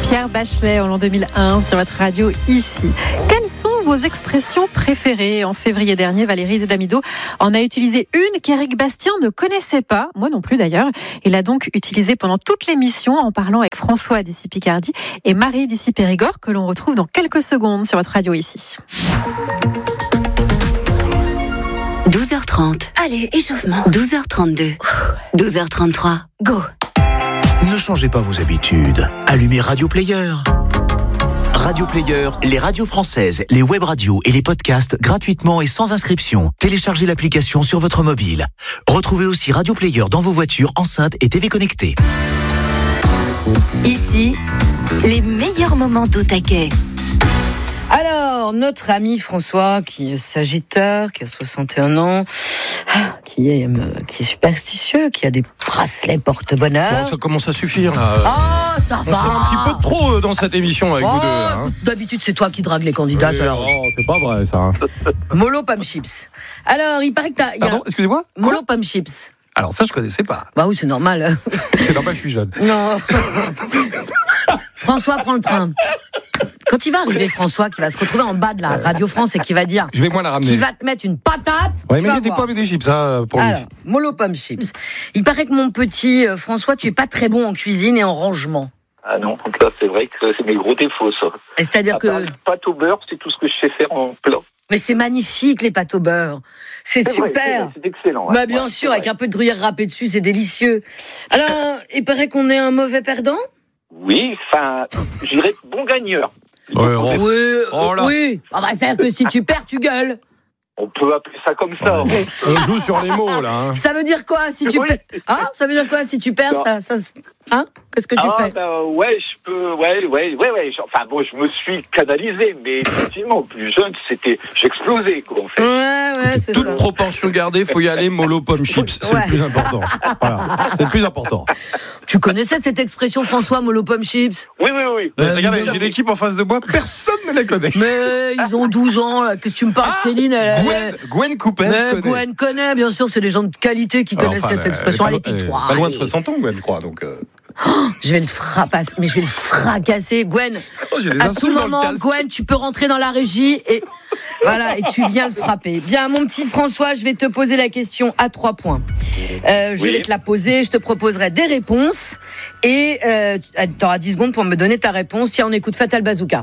Pierre Bachelet en l'an 2001 sur votre radio ici. Quelles sont vos expressions préférées? En février dernier, Valérie Damido en a utilisé une qu'Éric Bastien ne connaissait pas, moi non plus d'ailleurs. Il l'a donc utilisée pendant toute l'émission en parlant avec François d'ici Picardie et Marie d'ici Périgord que l'on retrouve dans quelques secondes sur votre radio ici. 12h30. Allez, échauffement. 12h32. 12h33. Go. Ne changez pas vos habitudes. Allumez Radio Player. Radio Player, les radios françaises, les web radios et les podcasts gratuitement et sans inscription. Téléchargez l'application sur votre mobile. Retrouvez aussi Radio Player dans vos voitures, enceintes et TV connectées. Ici, les meilleurs moments d'au taquet. Alors, notre ami François, qui est Sagittaire, qui a 61 ans, qui est superstitieux, qui a des bracelets porte-bonheur. Bon, ça commence à suffire, là. Oh, ça On va. sent un petit peu trop dans cette émission avec vous deux. Hein. D'habitude, c'est toi qui dragues les candidates. Oui, Alors. oh, c'est pas vrai, ça. Hein. Molo Pomme Chips. Alors, il paraît que t'as... Pardon, excusez-moi. Molo Pomme Chips. Alors ça, je connaissais pas. Bah oui, c'est normal. C'est normal, je suis jeune. Non. François prend le train. Quand il va arriver, François, qui va se retrouver en bas de la Radio France et qui va dire... Je vais moi la ramener. Qui va te mettre une patate. Oui, mais j'étais pas avec des chips, ça, pour lui. Alors, Molo Pomme Chips. Il paraît que mon petit François, tu es pas très bon en cuisine et en rangement. Ah non, donc là, c'est vrai que c'est mes gros défauts, ça. Et c'est-à-dire que... Pâte au beurre, c'est tout ce que je sais faire en plat. Mais c'est magnifique, les pâtes au beurre. C'est super. Vrai, c'est excellent. Bah, bien sûr, avec un peu de gruyère râpée dessus, c'est délicieux. Alors, il paraît qu'on est un mauvais perdant? Oui, enfin, je dirais bon gagneur. Ouais, Oui. Ah bah, c'est-à-dire que si tu perds, tu gueules. On peut appeler ça comme ça. Ouais. On joue sur les mots, là. Hein. Ça veut dire quoi si tu Oui. perds? Hein? Ça veut dire quoi si tu perds? Ça... Hein? Qu'est-ce que tu fais? Ouais, je peux. Ouais. Enfin bon, je me suis canalisé, mais effectivement, plus jeune, j'explosais, quoi, en fait. Ouais, c'est Toute ça. proportion gardée, faut y aller mollo pomme chips. C'est Ouais. le plus important. Voilà. C'est le plus important. Tu connaissais cette expression, François, Molo Pomme Chips? Oui. Regardez, j'ai l'équipe en face de moi, personne ne la connaît. Mais ils ont 12 ans, là. Qu'est-ce que tu me parles, Céline? Gwen Coupes connaît. Gwen connaît, bien sûr, c'est des gens de qualité qui connaissent cette expression. Allez, tais-toi. Pas loin de allez. 60 ans, Gwen, je crois. Donc, Je vais le frapasser, mais je vais le fracasser, Gwen. j'ai des À tout insultes dans le moment, casque. Gwen, tu peux rentrer dans la régie et voilà, et tu viens le frapper. Bien, mon petit François, je vais te poser la question à 3 points. Je vais te la poser, je te proposerai des réponses et tu auras 10 secondes pour me donner ta réponse. Tiens, on écoute Fatal Bazooka.